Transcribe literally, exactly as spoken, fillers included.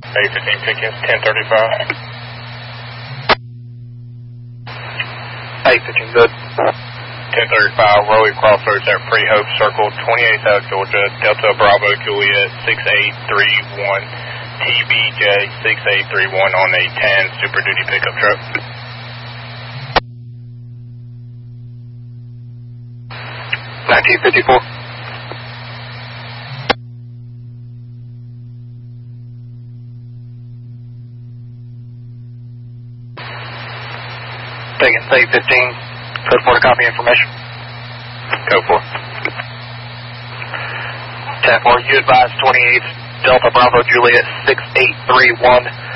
eight fifteen Pickens, ten thirty-five. eight fifteen, good. ten thirty-five, Rowie Crossroads at Pre-Hope Circle, twenty-eighth South Georgia, Delta Bravo Juliet, six eight three one, T B J six eight three one on a ten Super Duty pickup truck. nineteen fifty-four. Taking eight fifteen, code four to copy information. Go for it. ten four, you advise twenty-eighth Delta Bravo Juliet six eight three one